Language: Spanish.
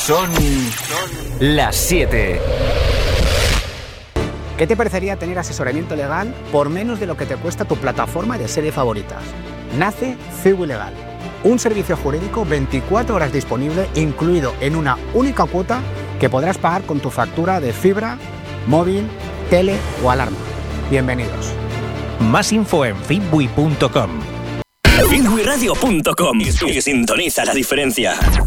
Son las 7. ¿Qué te parecería tener asesoramiento legal por menos de lo que te cuesta tu plataforma de series favoritas? Nace Ciwi Legal, un servicio jurídico 24 horas disponible, incluido en una única cuota que podrás pagar con tu factura de fibra, móvil, tele o alarma. Bienvenidos. Más info en fitbui.com. fitbuiradio.com y sintoniza la diferencia.